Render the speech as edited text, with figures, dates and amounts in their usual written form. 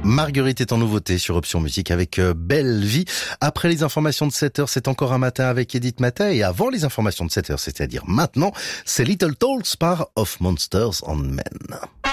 Marguerite est en nouveauté sur Option Musique avec Belle Vie. Après les informations de 7h, c'est encore un matin avec Edith Mata. Et avant les informations de 7h, c'est-à-dire maintenant, c'est Little Talks par Of Monsters and Men.